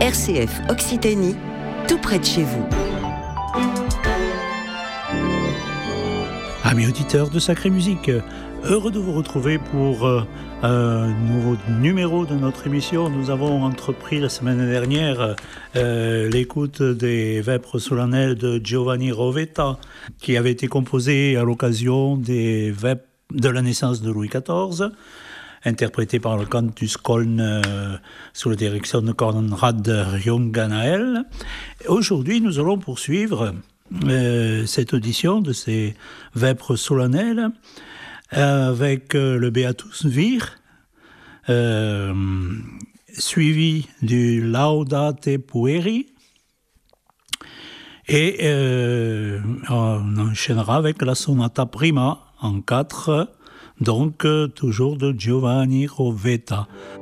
RCF Occitanie, tout près de chez vous. Amis auditeurs de Sacrée Musique, heureux de vous retrouver pour un nouveau numéro de notre émission. Nous avons entrepris la semaine dernière l'écoute des Vêpres solennelles de Giovanni Rovetta, qui avait été composé à l'occasion des Vêpres de la naissance de Louis XIV, interprété par le Cantus Köln sous la direction de Konrad Jungganael. Aujourd'hui, nous allons poursuivre cette audition de ces Vêpres solennelles avec le Beatus Vir, suivi du Laudate Pueri, et on enchaînera avec la Sonata Prima en 4, donc toujours de Giovanni Rovetta.